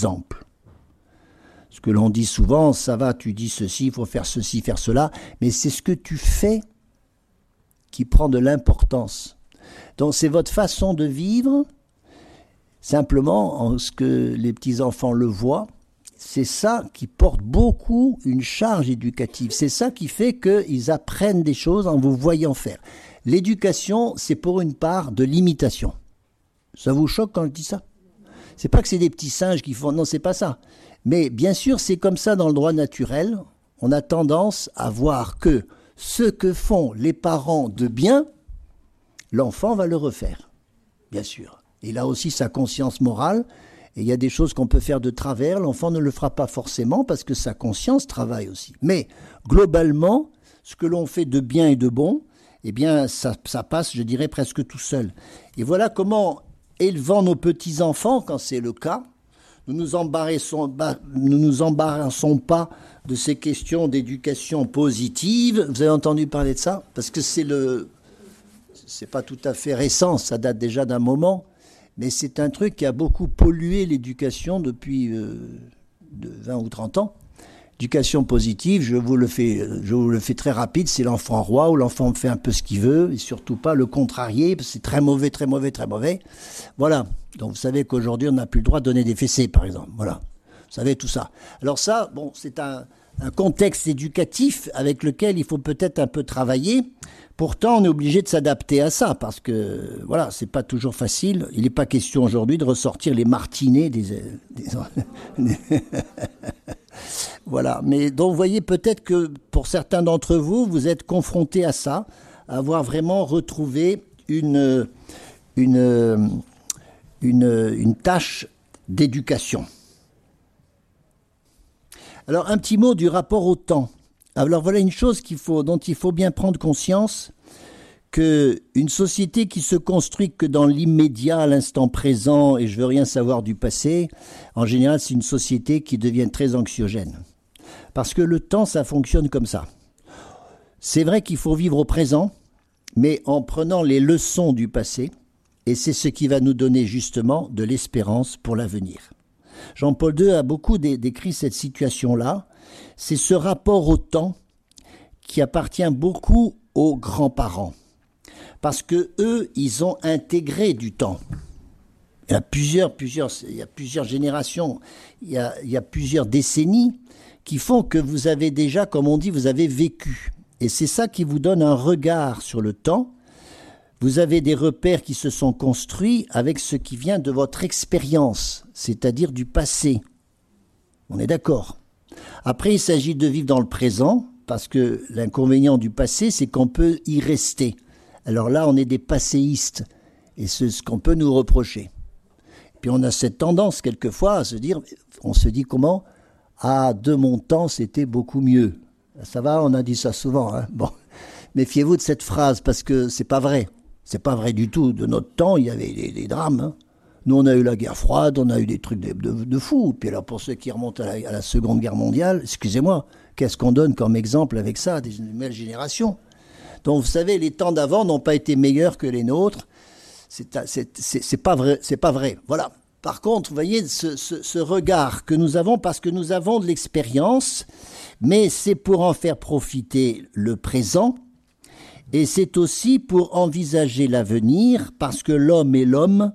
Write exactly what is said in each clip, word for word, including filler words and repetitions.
l'exemple. Ce que l'on dit souvent, ça va, tu dis ceci, il faut faire ceci, faire cela, mais c'est ce que tu fais qui prend de l'importance. Donc c'est votre façon de vivre, simplement en ce que les petits-enfants le voient, c'est ça qui porte beaucoup une charge éducative. C'est ça qui fait qu'ils apprennent des choses en vous voyant faire. L'éducation, c'est pour une part de l'imitation. Ça vous choque quand je dis ça? C'est pas que c'est des petits singes qui font... Non, c'est pas ça. Mais bien sûr, c'est comme ça dans le droit naturel. On a tendance à voir que ce que font les parents de bien, l'enfant va le refaire, bien sûr. Il a aussi sa conscience morale, et il y a des choses qu'on peut faire de travers, l'enfant ne le fera pas forcément parce que sa conscience travaille aussi. Mais globalement, ce que l'on fait de bien et de bon, eh bien, ça, ça passe, je dirais, presque tout seul. Et voilà comment, élevant nos petits-enfants, quand c'est le cas, nous nous embarrassons, nous nous embarrassons pas de ces questions d'éducation positive. Vous avez entendu parler de ça? Parce que c'est le... c'est pas tout à fait récent, ça date déjà d'un moment, mais c'est un truc qui a beaucoup pollué l'éducation depuis euh, de vingt ou trente ans. Éducation positive, je vous le fais, je vous le fais très rapide, c'est l'enfant roi où l'enfant fait un peu ce qu'il veut et surtout pas le contrarier, parce que c'est très mauvais, très mauvais, très mauvais. Voilà. Donc vous savez qu'aujourd'hui on n'a plus le droit de donner des fessées, par exemple. Voilà. Vous savez tout ça. Alors ça, bon, c'est un, un contexte éducatif avec lequel il faut peut-être un peu travailler. Pourtant, on est obligé de s'adapter à ça parce que, voilà, c'est pas toujours facile. Il n'est pas question aujourd'hui de ressortir les martinets des... des... Voilà. Mais donc, vous voyez peut-être que pour certains d'entre vous, vous êtes confrontés à ça, à avoir vraiment retrouvé une, une, une, une tâche d'éducation. Alors, un petit mot du rapport au temps. Alors voilà une chose qu'il faut, dont il faut bien prendre conscience, qu'une société qui se construit que dans l'immédiat, à l'instant présent, et je veux rien savoir du passé, en général c'est une société qui devient très anxiogène. Parce que le temps, ça fonctionne comme ça. C'est vrai qu'il faut vivre au présent, mais en prenant les leçons du passé, et c'est ce qui va nous donner justement de l'espérance pour l'avenir. Jean-Paul deux a beaucoup décrit cette situation-là. C'est ce rapport au temps qui appartient beaucoup aux grands-parents. Parce que eux, ils ont intégré du temps. Il y a plusieurs, plusieurs, il y a plusieurs générations, il y a, il y a plusieurs décennies qui font que vous avez déjà, comme on dit, vous avez vécu. Et c'est ça qui vous donne un regard sur le temps. Vous avez des repères qui se sont construits avec ce qui vient de votre expérience, c'est-à-dire du passé. On est d'accord. Après, il s'agit de vivre dans le présent, parce que l'inconvénient du passé, c'est qu'on peut y rester. Alors là, on est des passéistes, et c'est ce qu'on peut nous reprocher. Puis on a cette tendance, quelquefois, à se dire, on se dit comment? Ah, de mon temps, c'était beaucoup mieux. Ça va, on a dit ça souvent, hein. Bon, méfiez-vous de cette phrase, parce que c'est pas vrai. C'est pas vrai du tout. De notre temps, il y avait des, des drames, hein. Nous, on a eu la guerre froide, on a eu des trucs de, de, de fous. Puis alors, pour ceux qui remontent à la, à la Seconde Guerre mondiale, excusez-moi, qu'est-ce qu'on donne comme exemple avec ça, des nouvelles générations? Donc, vous savez, les temps d'avant n'ont pas été meilleurs que les nôtres. C'est, c'est, c'est, c'est pas vrai, c'est pas vrai. Voilà. Par contre, vous voyez, ce, ce, ce regard que nous avons, parce que nous avons de l'expérience, mais c'est pour en faire profiter le présent, et c'est aussi pour envisager l'avenir, parce que l'homme est l'homme,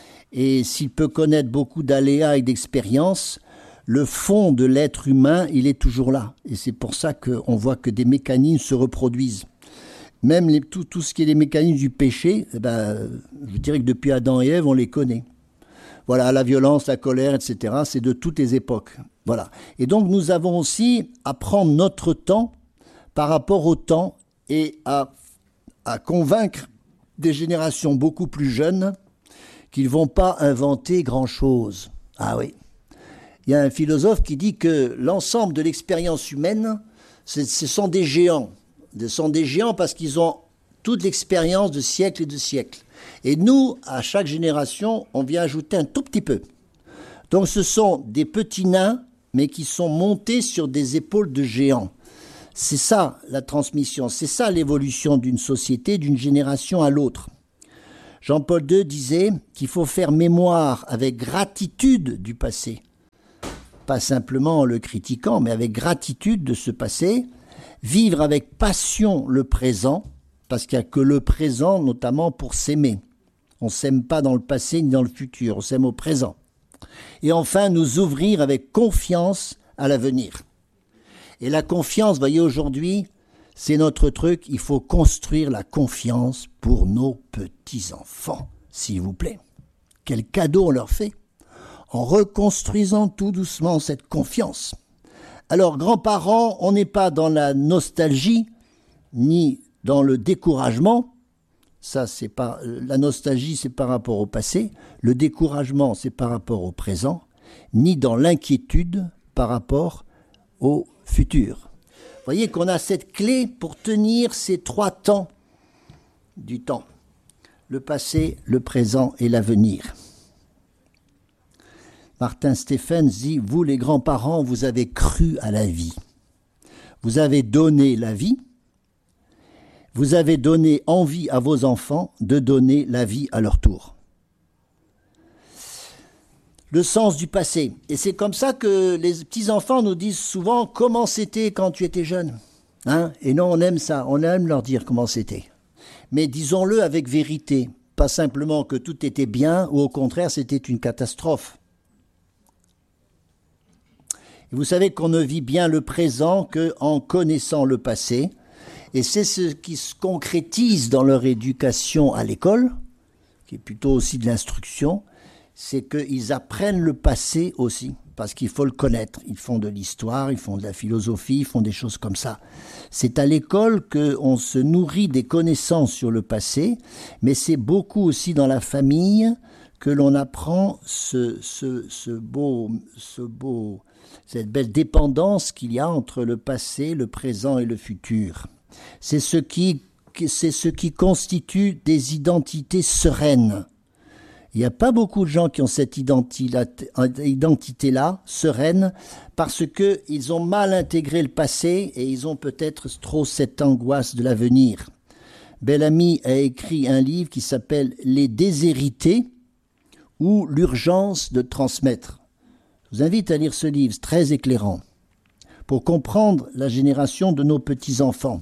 et s'il peut connaître beaucoup d'aléas et d'expériences, le fond de l'être humain, il est toujours là. Et c'est pour ça qu'on voit que des mécanismes se reproduisent. Même les, tout, tout ce qui est les mécanismes du péché, eh ben, je dirais que depuis Adam et Ève, on les connaît. Voilà, la violence, la colère, et cetera, c'est de toutes les époques. Voilà. Et donc, nous avons aussi à prendre notre temps par rapport au temps et à, à convaincre des générations beaucoup plus jeunes qu'ils ne vont pas inventer grand-chose. Ah oui. Il y a un philosophe qui dit que l'ensemble de l'expérience humaine, ce sont des géants. Ce sont des géants parce qu'ils ont toute l'expérience de siècles et de siècles. Et nous, à chaque génération, on vient ajouter un tout petit peu. Donc ce sont des petits nains, mais qui sont montés sur des épaules de géants. C'est ça la transmission, c'est ça l'évolution d'une société, d'une génération à l'autre. Jean-Paul deux disait qu'il faut faire mémoire avec gratitude du passé. pas simplement en le critiquant, mais avec gratitude de ce passé, vivre avec passion le présent, parce qu'il n'y a que le présent, notamment pour s'aimer. On ne s'aime pas dans le passé ni dans le futur, on s'aime au présent. Et enfin, nous ouvrir avec confiance à l'avenir. Et la confiance, voyez, aujourd'hui, c'est notre truc, il faut construire la confiance pour nos petits-enfants, s'il vous plaît. Quel cadeau on leur fait en reconstruisant tout doucement cette confiance. Alors, grands-parents, on n'est pas dans la nostalgie, ni dans le découragement. Ça, c'est pas, la nostalgie, c'est par rapport au passé. Le découragement, c'est par rapport au présent. Ni dans l'inquiétude par rapport au futur. Vous voyez qu'on a cette clé pour tenir ces trois temps du temps. Le passé, le présent et l'avenir. Martin Stephens dit, vous les grands-parents, vous avez cru à la vie. Vous avez donné la vie. Vous avez donné envie à vos enfants de donner la vie à leur tour. Le sens du passé. Et c'est comme ça que les petits-enfants nous disent souvent comment c'était quand tu étais jeune. Hein? Et non, on aime ça, on aime leur dire comment c'était. Mais disons-le avec vérité, pas simplement que tout était bien ou au contraire c'était une catastrophe. Et vous savez qu'on ne vit bien le présent qu'en connaissant le passé. Et c'est ce qui se concrétise dans leur éducation à l'école, qui est plutôt aussi de l'instruction, c'est qu'ils apprennent le passé aussi, parce qu'il faut le connaître. Ils font de l'histoire, ils font de la philosophie, ils font des choses comme ça. C'est à l'école qu'on se nourrit des connaissances sur le passé, mais c'est beaucoup aussi dans la famille que l'on apprend ce, ce, ce beau, ce beau, cette belle dépendance qu'il y a entre le passé, le présent et le futur. C'est ce qui, c'est ce qui constitue des identités sereines. Il n'y a pas beaucoup de gens qui ont cette identité-là, sereine, parce qu'ils ont mal intégré le passé et ils ont peut-être trop cette angoisse de l'avenir. Bellamy a écrit un livre qui s'appelle « Les déshérités » ou « L'urgence de transmettre ». Je vous invite à lire ce livre, c'est très éclairant, pour comprendre la génération de nos petits-enfants.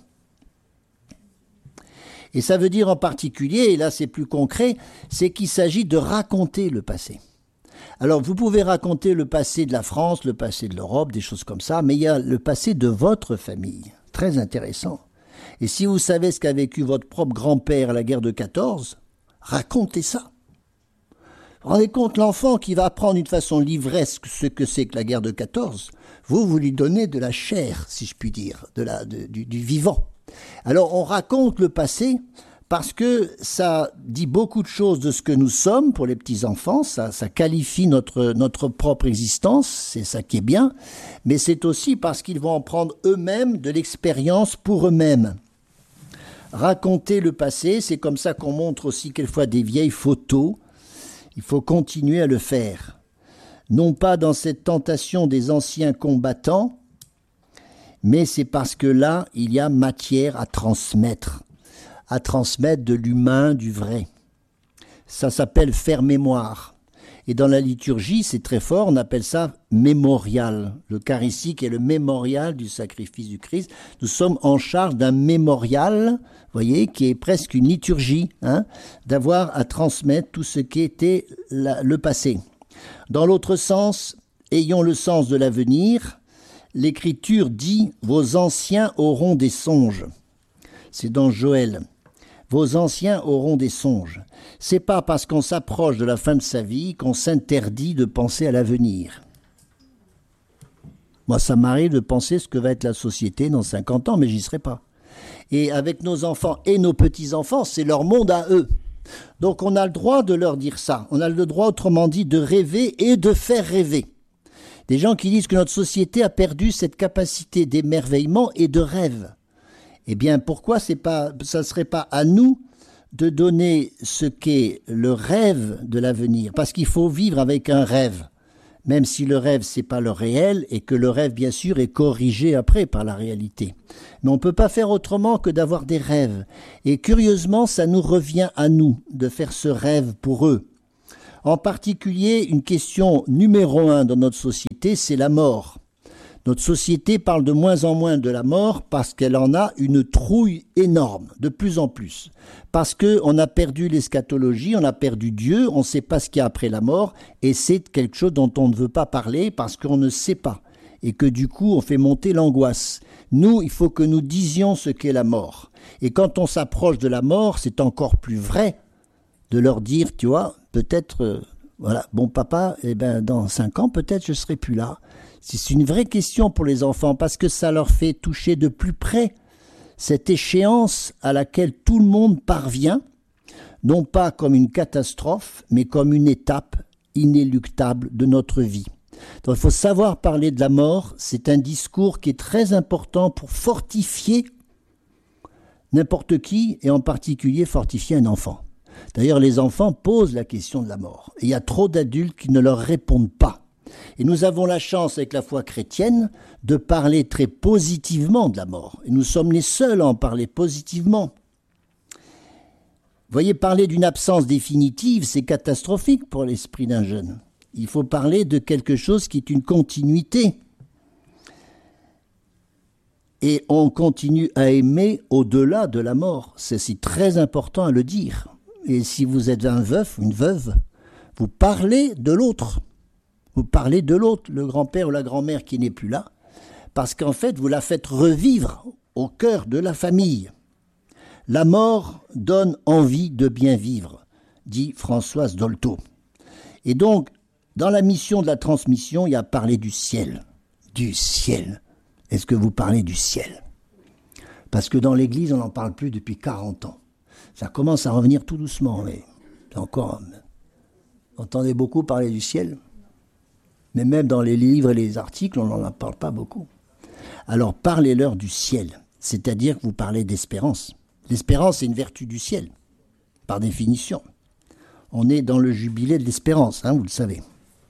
Et ça veut dire en particulier, et là c'est plus concret, c'est qu'il s'agit de raconter le passé. Alors vous pouvez raconter le passé de la France, le passé de l'Europe, des choses comme ça, mais il y a le passé de votre famille, très intéressant. Et si vous savez ce qu'a vécu votre propre grand-père à la guerre de quatorze, racontez ça. Vous vous rendez compte, l'enfant qui va apprendre d'une façon livresque ce que c'est que la guerre de quatorze, vous, vous lui donnez de la chair, si je puis dire, de la, de, du, du vivant. Alors on raconte le passé parce que ça dit beaucoup de choses de ce que nous sommes pour les petits-enfants, ça, ça qualifie notre, notre propre existence, c'est ça qui est bien, mais c'est aussi parce qu'ils vont en prendre eux-mêmes de l'expérience pour eux-mêmes. Raconter le passé, c'est comme ça qu'on montre aussi quelquefois des vieilles photos, il faut continuer à le faire. Non pas dans cette tentation des anciens combattants, mais c'est parce que là, il y a matière à transmettre, à transmettre de l'humain, du vrai. Ça s'appelle faire mémoire. Et dans la liturgie, c'est très fort, on appelle ça mémorial. L'Eucharistique est le mémorial du sacrifice du Christ. Nous sommes en charge d'un mémorial, vous voyez, qui est presque une liturgie, hein, d'avoir à transmettre tout ce qui était la, le passé. Dans l'autre sens, ayons le sens de l'avenir. L'Écriture dit « Vos anciens auront des songes ». C'est dans Joël. « Vos anciens auront des songes ». C'est pas parce qu'on s'approche de la fin de sa vie qu'on s'interdit de penser à l'avenir. Moi, ça m'arrive de penser ce que va être la société dans cinquante ans, mais j'y serai pas. Et avec nos enfants et nos petits-enfants, c'est leur monde à eux. Donc on a le droit de leur dire ça. On a le droit, autrement dit, de rêver et de faire rêver. Des gens qui disent que notre société a perdu cette capacité d'émerveillement et de rêve. Eh bien, pourquoi c'est pas, ça ne serait pas à nous de donner ce qu'est le rêve de l'avenir? Parce qu'il faut vivre avec un rêve, même si le rêve, c'est pas le réel, et que le rêve, bien sûr, est corrigé après par la réalité. Mais on ne peut pas faire autrement que d'avoir des rêves. Et curieusement, ça nous revient à nous de faire ce rêve pour eux. En particulier, une question numéro un dans notre société, c'est la mort. Notre société parle de moins en moins de la mort parce qu'elle en a une trouille énorme, de plus en plus. Parce qu'on a perdu l'eschatologie, on a perdu Dieu, on ne sait pas ce qu'il y a après la mort, et c'est quelque chose dont on ne veut pas parler parce qu'on ne sait pas. Et que du coup, on fait monter l'angoisse. Nous, il faut que nous disions ce qu'est la mort. Et quand on s'approche de la mort, c'est encore plus vrai de leur dire, tu vois, peut-être, euh, voilà, bon papa, eh ben, dans cinq ans, peut-être je ne serai plus là. C'est une vraie question pour les enfants parce que ça leur fait toucher de plus près cette échéance à laquelle tout le monde parvient, non pas comme une catastrophe, mais comme une étape inéluctable de notre vie. Donc il faut savoir parler de la mort, c'est un discours qui est très important pour fortifier n'importe qui, et en particulier fortifier un enfant. D'ailleurs, les enfants posent la question de la mort, et il y a trop d'adultes qui ne leur répondent pas. Et nous avons la chance, avec la foi chrétienne, de parler très positivement de la mort. Et nous sommes les seuls à en parler positivement. Vous voyez, parler d'une absence définitive, c'est catastrophique pour l'esprit d'un jeune. Il faut parler de quelque chose qui est une continuité. Et on continue à aimer au-delà de la mort. C'est très important à le dire. Et si vous êtes un veuf ou une veuve, vous parlez de l'autre. Vous parlez de l'autre, le grand-père ou la grand-mère qui n'est plus là, parce qu'en fait, vous la faites revivre au cœur de la famille. La mort donne envie de bien vivre, dit Françoise Dolto. Et donc, dans la mission de la transmission, il y a parlé du ciel. Du ciel. Est-ce que vous parlez du ciel? Parce que dans l'Église, on n'en parle plus depuis quarante ans. Ça commence à revenir tout doucement, mais encore, vous entendez beaucoup parler du ciel? Mais même dans les livres et les articles, on n'en parle pas beaucoup. Alors parlez-leur du ciel, c'est-à-dire que vous parlez d'espérance. L'espérance, c'est une vertu du ciel, par définition. On est dans le jubilé de l'espérance, hein, vous le savez.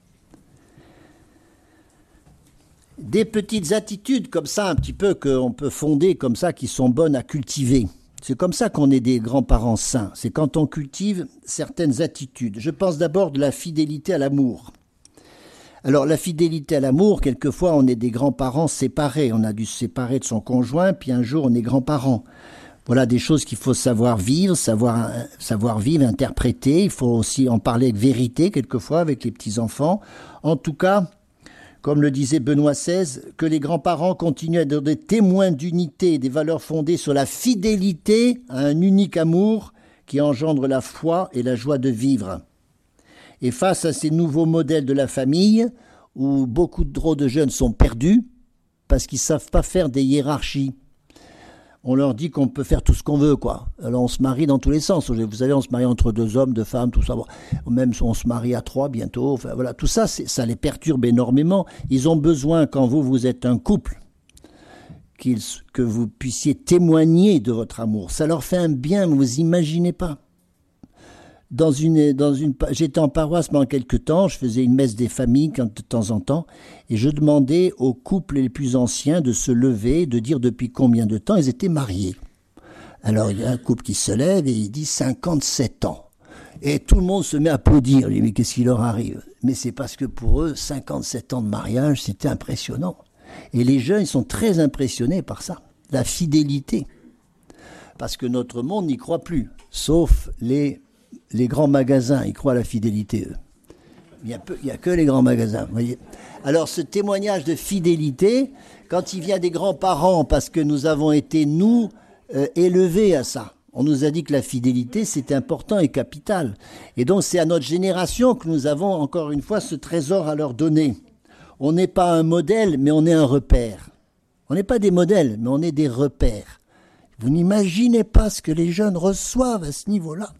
Des petites attitudes comme ça, un petit peu, qu'on peut fonder comme ça, qui sont bonnes à cultiver. C'est comme ça qu'on est des grands-parents saints. C'est quand on cultive certaines attitudes. Je pense d'abord de la fidélité à l'amour. Alors la fidélité à l'amour, quelquefois on est des grands-parents séparés, on a dû se séparer de son conjoint, puis un jour on est grands-parents. Voilà des choses qu'il faut savoir vivre, savoir, savoir vivre, interpréter, il faut aussi en parler avec vérité quelquefois avec les petits-enfants. En tout cas, comme le disait Benoît seize, que les grands-parents continuent à être des témoins d'unité, des valeurs fondées sur la fidélité à un unique amour qui engendre la foi et la joie de vivre. Et face à ces nouveaux modèles de la famille, où beaucoup trop de jeunes sont perdus, parce qu'ils ne savent pas faire des hiérarchies, on leur dit qu'on peut faire tout ce qu'on veut, quoi. Alors on se marie dans tous les sens. Vous savez, on se marie entre deux hommes, deux femmes, tout ça. Même on se marie à trois bientôt. Enfin, voilà, tout ça, ça les perturbe énormément. Ils ont besoin, quand vous, vous êtes un couple, qu'ils, que vous puissiez témoigner de votre amour. Ça leur fait un bien, vous imaginez pas. Dans une, dans une, j'étais en paroisse pendant quelques temps, je faisais une messe des familles quand, de temps en temps, et je demandais aux couples les plus anciens de se lever, de dire depuis combien de temps ils étaient mariés. Alors il y a un couple qui se lève et il dit cinquante-sept ans. Et tout le monde se met à applaudir, lui, mais qu'est-ce qui leur arrive? Mais c'est parce que pour eux, cinquante-sept ans de mariage, c'était impressionnant. Et les jeunes, ils sont très impressionnés par ça, la fidélité. Parce que notre monde n'y croit plus, sauf les... Les grands magasins, ils croient à la fidélité, eux. Il n'y a, a que les grands magasins, vous voyez. Alors, ce témoignage de fidélité, quand il vient des grands-parents, parce que nous avons été, nous, euh, élevés à ça. On nous a dit que la fidélité, c'était important et capital. Et donc, c'est à notre génération que nous avons, encore une fois, ce trésor à leur donner. On n'est pas un modèle, mais on est un repère. On n'est pas des modèles, mais on est des repères. Vous n'imaginez pas ce que les jeunes reçoivent à ce niveau-là.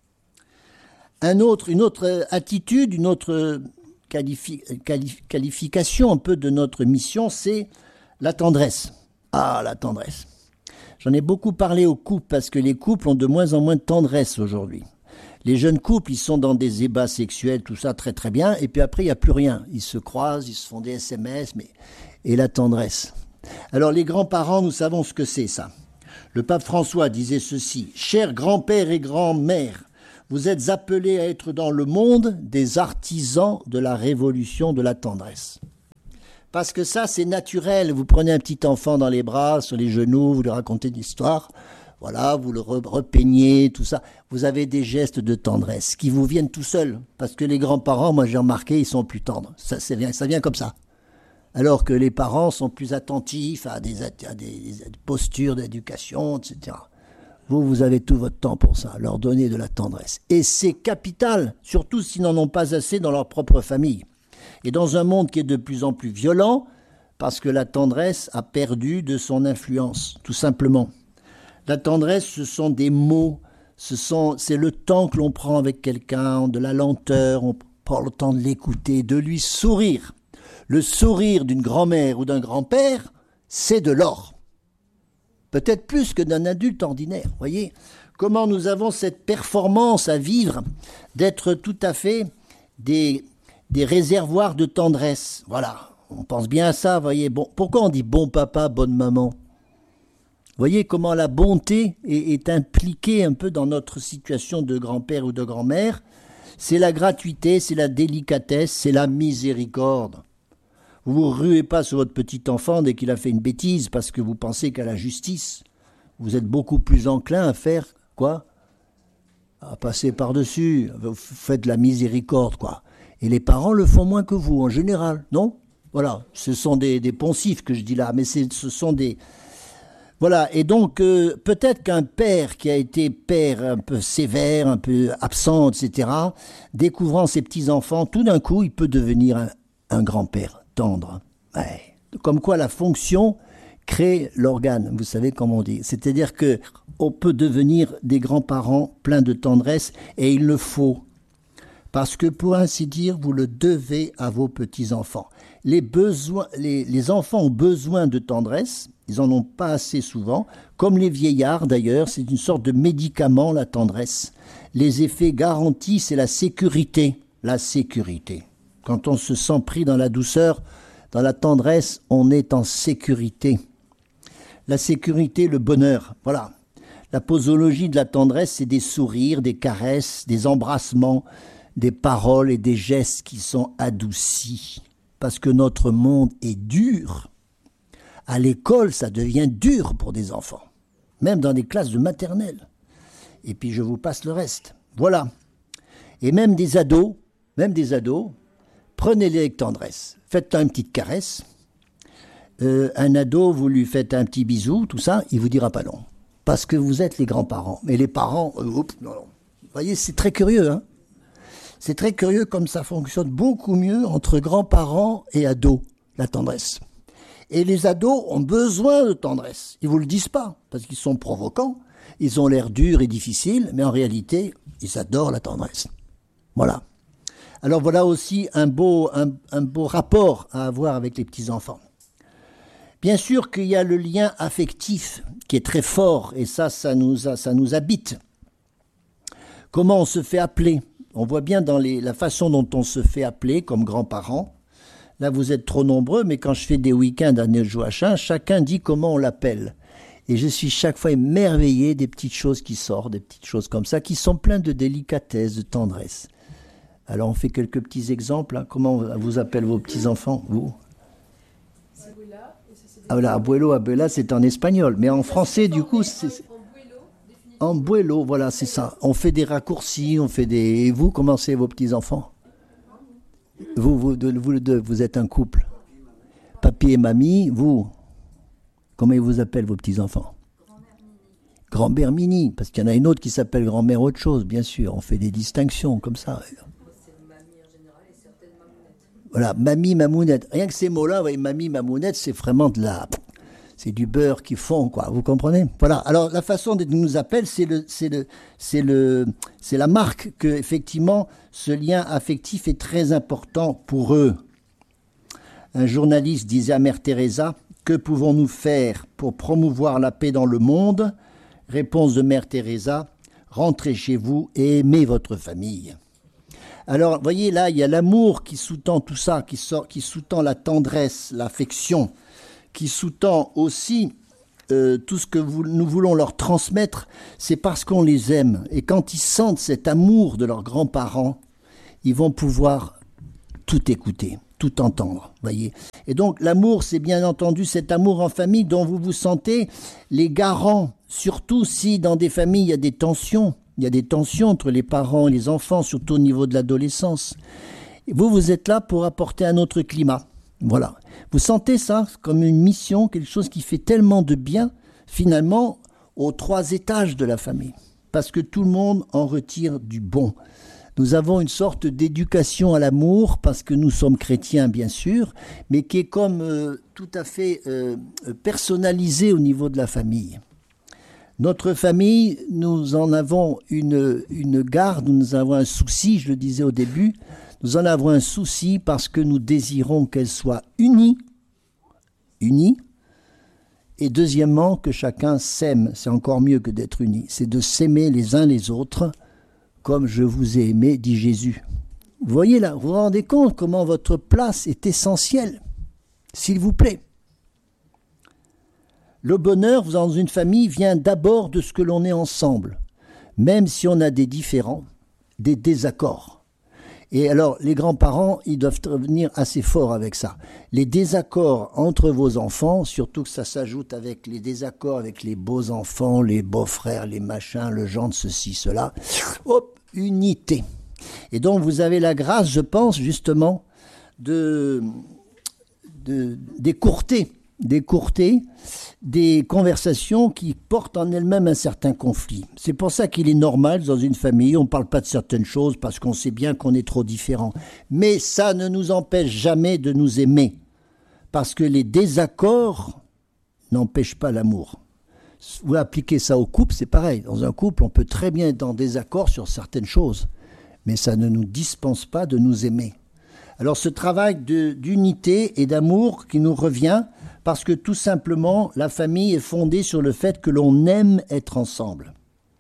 Un autre, une autre attitude, une autre qualifi, qualif, qualification un peu de notre mission, c'est la tendresse. Ah, la tendresse. J'en ai beaucoup parlé aux couples parce que les couples ont de moins en moins de tendresse aujourd'hui. Les jeunes couples, ils sont dans des ébats sexuels, tout ça très très bien, et puis après, il n'y a plus rien. Ils se croisent, ils se font des S M S, mais... et la tendresse. Alors les grands-parents, nous savons ce que c'est ça. Le pape François disait ceci, « Chers grands-pères et grand-mères, Vous êtes appelés à être dans le monde des artisans de la révolution de la tendresse. Parce que ça, c'est naturel. Vous prenez un petit enfant dans les bras, sur les genoux, vous lui racontez une histoire, voilà, vous le repeignez, tout ça. Vous avez des gestes de tendresse qui vous viennent tout seuls. Parce que les grands-parents, moi j'ai remarqué, ils sont plus tendres. Ça, ça, vient, ça vient comme ça. Alors que les parents sont plus attentifs à des, à des, des postures d'éducation, et cetera. Vous, vous avez tout votre temps pour ça, leur donner de la tendresse. Et c'est capital, surtout s'ils n'en ont pas assez dans leur propre famille. Et dans un monde qui est de plus en plus violent, parce que la tendresse a perdu de son influence, tout simplement. La tendresse, ce sont des mots, ce sont, c'est le temps que l'on prend avec quelqu'un, de la lenteur, on prend le temps de l'écouter, de lui sourire. Le sourire d'une grand-mère ou d'un grand-père, c'est de l'or. Peut-être plus que d'un adulte ordinaire. Voyez comment nous avons cette performance à vivre d'être tout à fait des, des réservoirs de tendresse. Voilà, on pense bien à ça, voyez. Bon, pourquoi on dit bon papa, bonne maman? Voyez comment la bonté est, est impliquée un peu dans notre situation de grand-père ou de grand-mère. C'est la gratuité, c'est la délicatesse, c'est la miséricorde. Vous ne vous ruez pas sur votre petit enfant dès qu'il a fait une bêtise parce que vous pensez qu'à la justice, vous êtes beaucoup plus enclin à faire quoi? À passer par-dessus. Vous faites de la miséricorde, quoi. Et les parents le font moins que vous, en général, non? Voilà, ce sont des, des poncifs que je dis là, mais c'est, ce sont des... Voilà, et donc euh, peut-être qu'un père qui a été père un peu sévère, un peu absent, et cetera, découvrant ses petits-enfants, tout d'un coup, il peut devenir un, un grand-père tendre. Ouais. Comme quoi la fonction crée l'organe, vous savez comment on dit. C'est-à-dire qu'on peut devenir des grands-parents pleins de tendresse, et il le faut. Parce que pour ainsi dire, vous le devez à vos petits-enfants. Les, besoins, les, les enfants ont besoin de tendresse, ils n'en ont pas assez souvent, comme les vieillards d'ailleurs, c'est une sorte de médicament, la tendresse. Les effets garantis, c'est la sécurité. La sécurité. Quand on se sent pris dans la douceur, dans la tendresse, on est en sécurité. La sécurité, le bonheur, voilà. La posologie de la tendresse, c'est des sourires, des caresses, des embrassements, des paroles et des gestes qui sont adoucis. Parce que notre monde est dur. À l'école, ça devient dur pour des enfants. Même dans des classes de maternelle. Et puis je vous passe le reste. Voilà. Et même des ados, même des ados, prenez-les avec tendresse. Faites-leur une petite caresse. Euh, un ado, vous lui faites un petit bisou, tout ça, il vous dira pas non. Parce que vous êtes les grands-parents. Mais les parents, euh, oups, non, non. Vous voyez, c'est très curieux, hein. C'est très curieux comme ça fonctionne beaucoup mieux entre grands-parents et ados, la tendresse. Et les ados ont besoin de tendresse. Ils vous le disent pas, parce qu'ils sont provocants, ils ont l'air durs et difficiles, mais en réalité, ils adorent la tendresse. Voilà. Alors voilà aussi un beau, un, un beau rapport à avoir avec les petits-enfants. Bien sûr qu'il y a le lien affectif qui est très fort, et ça, ça nous, a, ça nous habite. Comment on se fait appeler? On voit bien dans les, la façon dont on se fait appeler comme grands-parents. Là, vous êtes trop nombreux, mais quand je fais des week-ends à Neujouachin, chacun dit comment on l'appelle. Et je suis chaque fois émerveillé des petites choses qui sortent, des petites choses comme ça, qui sont pleines de délicatesse, de tendresse. Alors, on fait quelques petits exemples. Hein. Comment vous appellent vos petits-enfants, vous? Ah voilà, abuelo, abuela, c'est en espagnol. Mais en français, du coup, c'est... Abuelo, voilà, c'est ça. On fait des raccourcis, on fait des... Et vous, comment c'est vos petits-enfants? Vous, vous, de, vous deux, vous êtes un couple. Papy et mamie, vous, comment ils vous appellent vos petits-enfants? Grand-mère Mini, parce qu'il y en a une autre qui s'appelle grand-mère autre chose, bien sûr. On fait des distinctions comme ça. Voilà, mamie, mamounette. Rien que ces mots-là, ouais, mamie, mamounette, c'est vraiment de la... C'est du beurre qui fond, quoi. Vous comprenez? Voilà. Alors, la façon dont ils nous appellent, c'est le, c'est le, c'est le, c'est la marque que, effectivement, ce lien affectif est très important pour eux. Un journaliste disait à Mère Teresa, que pouvons-nous faire pour promouvoir la paix dans le monde? Réponse de Mère Teresa, rentrez chez vous et aimez votre famille. Alors, voyez, là, il y a l'amour qui sous-tend tout ça, qui sort, qui sous-tend la tendresse, l'affection, qui sous-tend aussi euh, tout ce que vous, nous voulons leur transmettre, c'est parce qu'on les aime. Et quand ils sentent cet amour de leurs grands-parents, ils vont pouvoir tout écouter, tout entendre, voyez. Et donc l'amour, c'est bien entendu cet amour en famille dont vous vous sentez les garants, surtout si dans des familles il y a des tensions, il y a des tensions entre les parents et les enfants, surtout au niveau de l'adolescence. Vous, vous êtes là pour apporter un autre climat. Voilà. Vous sentez ça comme une mission, quelque chose qui fait tellement de bien, finalement, aux trois étages de la famille. Parce que tout le monde en retire du bon. Nous avons une sorte d'éducation à l'amour, parce que nous sommes chrétiens, bien sûr, mais qui est comme euh, tout à fait euh, personnalisée au niveau de la famille. Notre famille, nous en avons une, une garde, nous avons un souci, je le disais au début, nous en avons un souci parce que nous désirons qu'elle soit unie, unie, et deuxièmement, que chacun s'aime. C'est encore mieux que d'être unis. C'est de s'aimer les uns les autres, comme je vous ai aimé, dit Jésus. Vous voyez là, vous vous rendez compte comment votre place est essentielle, s'il vous plaît. Le bonheur dans une famille vient d'abord de ce que l'on est ensemble, même si on a des différends, des désaccords. Et alors, les grands-parents, ils doivent venir assez fort avec ça. Les désaccords entre vos enfants, surtout que ça s'ajoute avec les désaccords avec les beaux-enfants, les beaux-frères, les machins, le genre de ceci, cela, hop, unité. Et donc, vous avez la grâce, je pense, justement, de, de, d'écourter, d'écourter des conversations qui portent en elles-mêmes un certain conflit. C'est pour ça qu'il est normal, dans une famille, on ne parle pas de certaines choses parce qu'on sait bien qu'on est trop différents. Mais ça ne nous empêche jamais de nous aimer. Parce que les désaccords n'empêchent pas l'amour. Vous appliquez ça au couple, c'est pareil. Dans un couple, on peut très bien être en désaccord sur certaines choses. Mais ça ne nous dispense pas de nous aimer. Alors ce travail de, d'unité et d'amour qui nous revient, parce que tout simplement, la famille est fondée sur le fait que l'on aime être ensemble.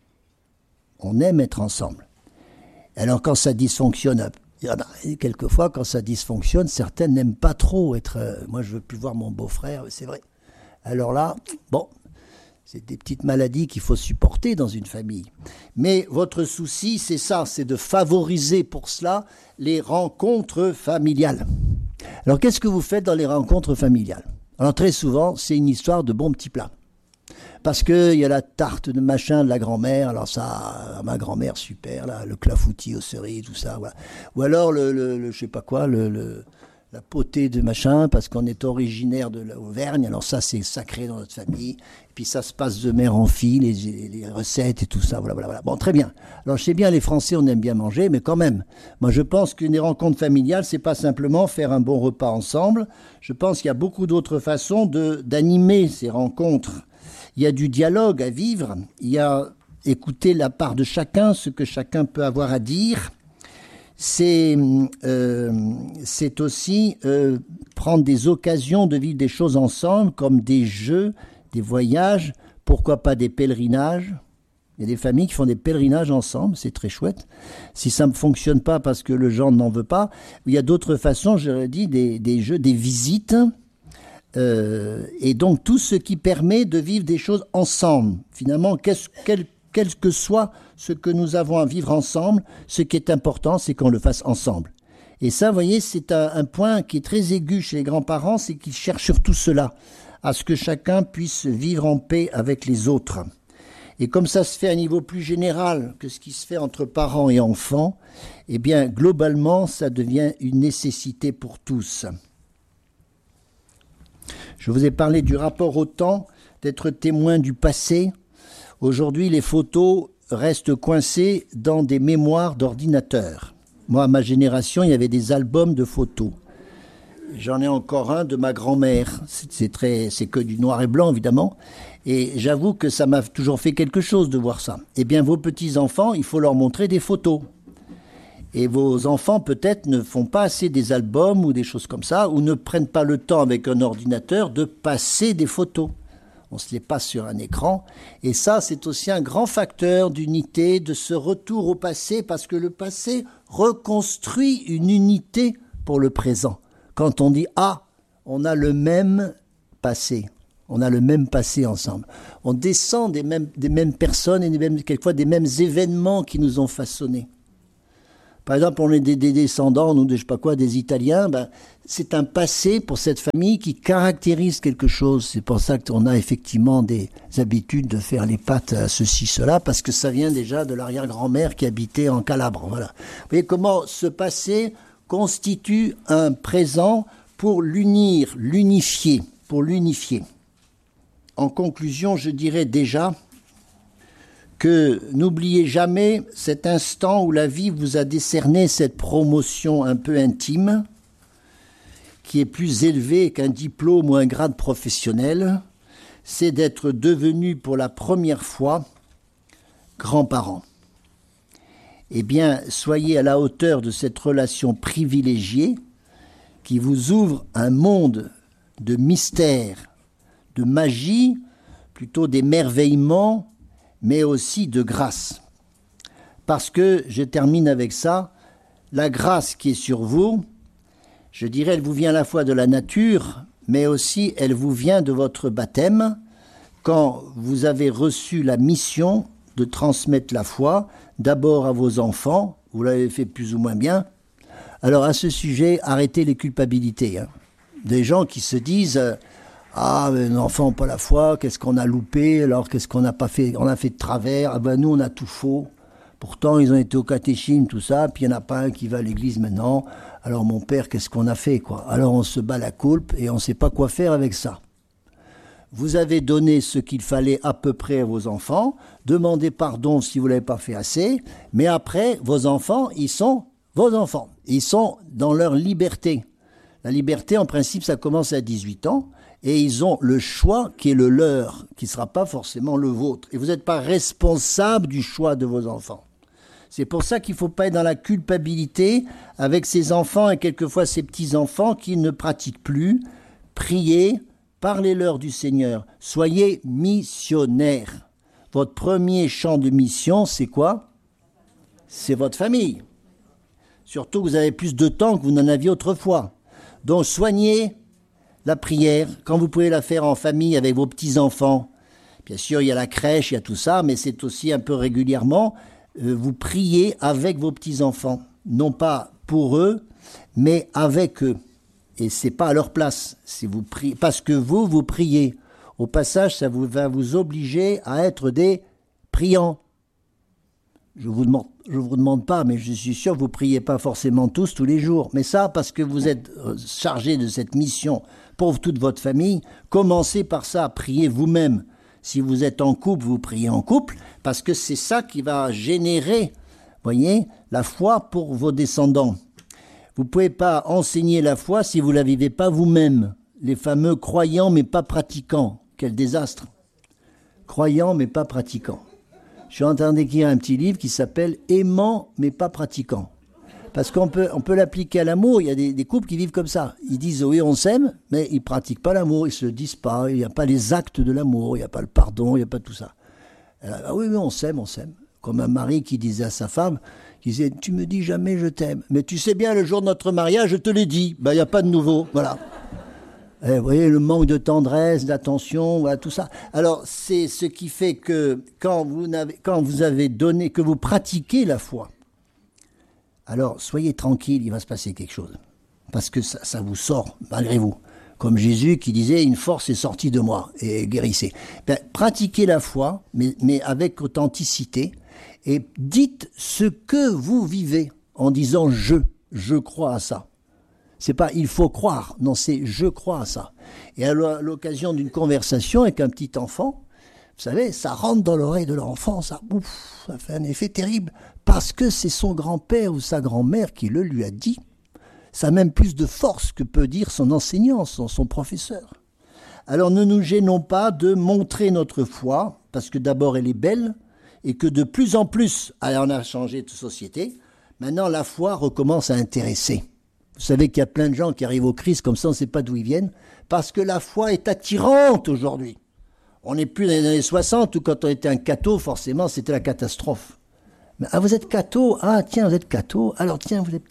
On aime être ensemble. Alors quand ça dysfonctionne, il y en a quelquefois quand ça dysfonctionne, certaines n'aiment pas trop être... Euh, moi je veux plus voir mon beau-frère, c'est vrai. Alors là, bon, c'est des petites maladies qu'il faut supporter dans une famille. Mais votre souci, c'est ça, c'est de favoriser pour cela les rencontres familiales. Alors qu'est-ce que vous faites dans les rencontres familiales ? Alors très souvent, c'est une histoire de bons petits plats. Parce qu'il y a la tarte de machin de la grand-mère, alors ça, ma grand-mère, super, là, le clafoutis aux cerises, tout ça, voilà. Ou alors, le, le, le je sais pas quoi, le, le, la potée de machin, parce qu'on est originaire de l'Auvergne, alors ça, c'est sacré dans notre famille. Et puis ça se passe de mère en fille, les, les recettes et tout ça, voilà, voilà, voilà. Bon, très bien. Alors je sais bien, les Français, on aime bien manger, mais quand même, moi je pense qu'une rencontre familiale, c'est pas simplement faire un bon repas ensemble. Je pense qu'il y a beaucoup d'autres façons de, d'animer ces rencontres. Il y a du dialogue à vivre, il y a écouter la part de chacun, ce que chacun peut avoir à dire. C'est, euh, c'est aussi euh, prendre des occasions de vivre des choses ensemble, comme des jeux, des voyages, pourquoi pas des pèlerinages. Il y a des familles qui font des pèlerinages ensemble, c'est très chouette. Si ça ne fonctionne pas parce que le genre n'en veut pas, il y a d'autres façons, je l'ai dit, des, des jeux, des visites. Euh, et donc tout ce qui permet de vivre des choses ensemble. Finalement, qu'est-ce, quel, quel que soit ce que nous avons à vivre ensemble, ce qui est important, c'est qu'on le fasse ensemble. Et ça, vous voyez, c'est un, un point qui est très aigu chez les grands-parents, c'est qu'ils cherchent surtout cela, à ce que chacun puisse vivre en paix avec les autres. Et comme ça se fait à un niveau plus général que ce qui se fait entre parents et enfants, eh bien, globalement, ça devient une nécessité pour tous. Je vous ai parlé du rapport au temps, d'être témoin du passé. Aujourd'hui, les photos restent coincées dans des mémoires d'ordinateur. Moi, à ma génération, il y avait des albums de photos. J'en ai encore un de ma grand-mère. C'est très, c'est que du noir et blanc, évidemment. Et j'avoue que ça m'a toujours fait quelque chose de voir ça. Eh bien, vos petits-enfants, il faut leur montrer des photos. Et vos enfants, peut-être, ne font pas assez des albums ou des choses comme ça, ou ne prennent pas le temps avec un ordinateur de passer des photos. On se les passe sur un écran. Et ça, c'est aussi un grand facteur d'unité, de ce retour au passé, parce que le passé reconstruit une unité pour le présent. Quand on dit « Ah, on a le même passé ». On a le même passé ensemble. On descend des mêmes, des mêmes personnes et des mêmes, quelquefois des mêmes événements qui nous ont façonnés. Par exemple, on est des, des descendants, nous, de, je sais pas quoi, des Italiens. Ben, c'est un passé pour cette famille qui caractérise quelque chose. C'est pour ça qu'on a effectivement des habitudes de faire les pâtes à ceci, cela, parce que ça vient déjà de l'arrière-grand-mère qui habitait en Calabre. Voilà. Vous voyez comment ce passé constitue un présent pour l'unir, l'unifier, pour l'unifier. En conclusion, je dirais déjà que n'oubliez jamais cet instant où la vie vous a décerné cette promotion un peu intime, qui est plus élevée qu'un diplôme ou un grade professionnel, c'est d'être devenu pour la première fois grands-parents. Eh bien, soyez à la hauteur de cette relation privilégiée qui vous ouvre un monde de mystère, de magie, plutôt d'émerveillement, mais aussi de grâce. Parce que, je termine avec ça, la grâce qui est sur vous, je dirais, elle vous vient à la fois de la nature, mais aussi elle vous vient de votre baptême, quand vous avez reçu la mission de transmettre la foi, d'abord à vos enfants, vous l'avez fait plus ou moins bien. Alors à ce sujet, arrêtez les culpabilités. Hein. Des gens qui se disent... Ah, mais nos enfants n'ont pas la foi, qu'est-ce qu'on a loupé, alors qu'est-ce qu'on n'a pas fait, on a fait de travers, ah ben nous on a tout faux. Pourtant ils ont été au catéchisme, tout ça, puis il n'y en a pas un qui va à l'église maintenant. Alors mon père, qu'est-ce qu'on a fait, quoi? Alors on se bat la coulpe et on ne sait pas quoi faire avec ça. Vous avez donné ce qu'il fallait à peu près à vos enfants, demandez pardon si vous ne l'avez pas fait assez, mais après, vos enfants, ils sont vos enfants. Ils sont dans leur liberté. La liberté, en principe, ça commence à dix-huit ans. Et ils ont le choix qui est le leur, qui ne sera pas forcément le vôtre. Et vous n'êtes pas responsable du choix de vos enfants. C'est pour ça qu'il ne faut pas être dans la culpabilité avec ces enfants et quelquefois ces petits-enfants qui ne pratiquent plus. Priez, parlez-leur du Seigneur. Soyez missionnaires. Votre premier champ de mission, c'est quoi? C'est votre famille. Surtout que vous avez plus de temps que vous n'en aviez autrefois. Donc soignez la prière, quand vous pouvez la faire en famille avec vos petits-enfants. Bien sûr, il y a la crèche, il y a tout ça, mais c'est aussi un peu régulièrement, euh, vous priez avec vos petits-enfants. Non pas pour eux, mais avec eux. Et c'est pas à leur place. C'est vous priez, parce que vous, vous priez. Au passage, ça vous, va vous obliger à être des priants. Je vous demande, je vous demande pas, mais je suis sûr que vous ne priez pas forcément tous, tous les jours. Mais ça, parce que vous êtes chargé de cette mission pour toute votre famille, commencez par ça, priez vous-même. Si vous êtes en couple, vous priez en couple, parce que c'est ça qui va générer, voyez, la foi pour vos descendants. Vous ne pouvez pas enseigner la foi si vous ne la vivez pas vous-même. Les fameux croyants mais pas pratiquants. Quel désastre. Croyants mais pas pratiquants. Je suis en train d'écrire un petit livre qui s'appelle « Aimant mais pas pratiquant ». Parce qu'on peut, on peut l'appliquer à l'amour. Il y a des, des couples qui vivent comme ça. Ils disent « oui, on s'aime », mais ils ne pratiquent pas l'amour, ils ne se le disent pas. Il n'y a pas les actes de l'amour, il n'y a pas le pardon, il n'y a pas tout ça. Alors, ah oui, oui, on s'aime, on s'aime. Comme un mari qui disait à sa femme, qui disait « tu me dis jamais je t'aime, mais tu sais bien, le jour de notre mariage, je te l'ai dit. Ben, il n'y a pas de nouveau. » Voilà. Et vous voyez, le manque de tendresse, d'attention, voilà, tout ça. Alors, c'est ce qui fait que quand vous, n'avez, quand vous avez donné, que vous pratiquez la foi, alors soyez tranquille, il va se passer quelque chose. Parce que ça, ça vous sort, malgré vous. Comme Jésus qui disait, une force est sortie de moi, et guérissez. Ben, pratiquez la foi, mais, mais avec authenticité, et dites ce que vous vivez, en disant « je », je crois à ça. C'est pas « il faut croire », non, c'est « je crois à ça ». Et à l'occasion d'une conversation avec un petit enfant, vous savez, ça rentre dans l'oreille de l'enfant, ça, ouf, ça fait un effet terrible, parce que c'est son grand-père ou sa grand-mère qui le lui a dit. Ça a même plus de force que peut dire son enseignant, son, son professeur. Alors ne nous gênons pas de montrer notre foi, parce que d'abord elle est belle, et que de plus en plus, alors on a changé de société, maintenant la foi recommence à intéresser. Vous savez qu'il y a plein de gens qui arrivent au Christ comme ça, on ne sait pas d'où ils viennent, parce que la foi est attirante aujourd'hui. On n'est plus dans les années soixante où quand on était un catho, forcément, c'était la catastrophe. Mais, ah, vous êtes catho? Ah, tiens, vous êtes catho? Alors, tiens, vous êtes...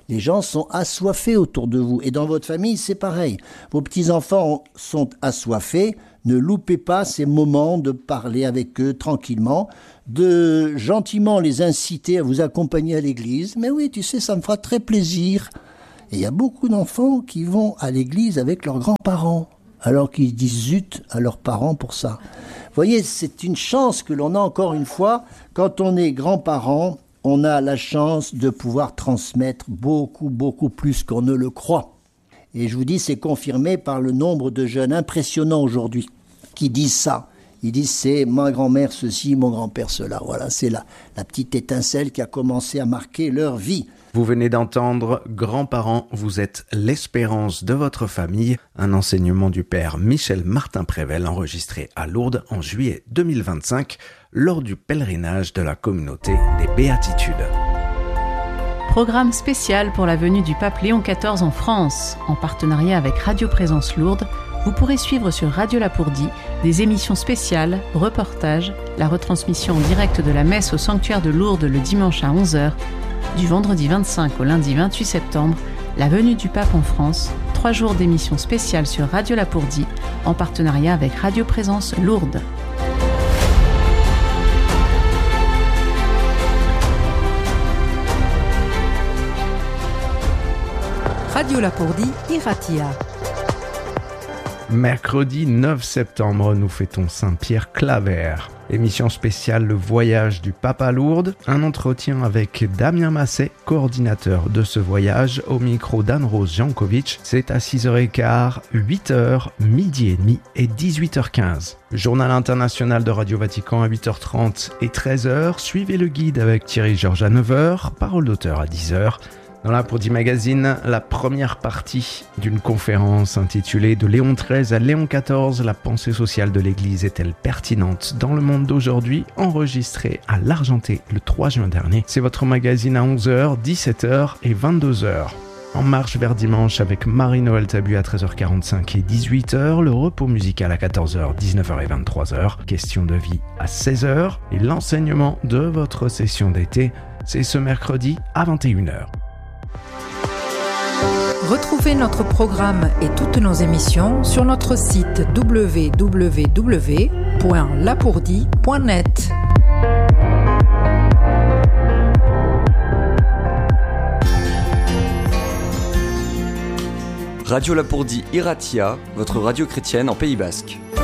Les gens sont assoiffés autour de vous. Et dans votre famille, c'est pareil. Vos petits-enfants sont assoiffés. Ne loupez pas ces moments de parler avec eux tranquillement, de gentiment les inciter à vous accompagner à l'église. Mais oui, tu sais, ça me fera très plaisir. Et il y a beaucoup d'enfants qui vont à l'église avec leurs grands-parents, alors qu'ils disent zut à leurs parents pour ça. Vous voyez, c'est une chance que l'on a encore une fois. Quand on est grands-parents, on a la chance de pouvoir transmettre beaucoup, beaucoup plus qu'on ne le croit. Et je vous dis, c'est confirmé par le nombre de jeunes impressionnants aujourd'hui qui disent ça. Ils disent, c'est ma grand-mère ceci, mon grand-père cela. Voilà, c'est la, la petite étincelle qui a commencé à marquer leur vie. Vous venez d'entendre « Grands-parents, vous êtes l'espérance de votre famille », un enseignement du père Michel Martin-Prével enregistré à Lourdes en juillet deux mille vingt-cinq lors du pèlerinage de la communauté des Béatitudes. Programme spécial pour la venue du pape Léon quatorze en France. En partenariat avec Radio Présence Lourdes, vous pourrez suivre sur Radio Lapourdie des émissions spéciales, reportages, la retransmission en direct de la messe au sanctuaire de Lourdes le dimanche à onze heures, du vendredi vingt-cinq au lundi vingt-huit septembre, la venue du pape en France, trois jours d'émissions spéciales sur Radio Lapourdie, en partenariat avec Radio Présence Lourdes. Radio Lapourdie, Iratia. Mercredi neuf septembre, nous fêtons Saint-Pierre Claver. Émission spéciale Le voyage du pape à Lourdes, un entretien avec Damien Masset, coordinateur de ce voyage, au micro d'Anne-Rose Jankovic. C'est à six heures quinze, huit heures, midi et demi et dix-huit heures quinze. Journal international de Radio Vatican à huit heures trente et treize heures. Suivez le guide avec Thierry Georges à neuf heures, parole d'auteur à dix heures. Dans l'Apourdie Magazine, la première partie d'une conférence intitulée « De Léon treize à Léon quatorze, la pensée sociale de l'Église est-elle pertinente dans le monde d'aujourd'hui ?» enregistrée à l'Argenté le trois juin dernier. C'est votre magazine à onze heures, dix-sept heures et vingt-deux heures. En marche vers dimanche avec Marie-Noël Tabu à treize heures quarante-cinq et dix-huit heures, le repos musical à quatorze heures, dix-neuf heures et vingt-trois heures, question de vie à seize heures et l'enseignement de votre session d'été, c'est ce mercredi à vingt et une heures. Retrouvez notre programme et toutes nos émissions sur notre site w w w point lapourdie point net. Radio Lapourdie Iratia, votre radio chrétienne en Pays Basque.